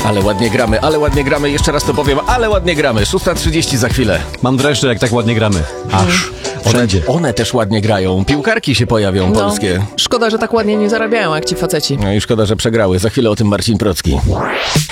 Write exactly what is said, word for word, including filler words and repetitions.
Ale ładnie gramy, ale ładnie gramy, jeszcze raz to powiem, ale ładnie gramy. szósta trzydzieści za chwilę. Mam dreszcze, jak tak ładnie gramy. Aż wszędzie. One też ładnie grają, piłkarki się pojawią No, polskie. szkoda, że tak ładnie nie zarabiają jak ci faceci. No i szkoda, że przegrały. Za chwilę o tym Marcin Procki.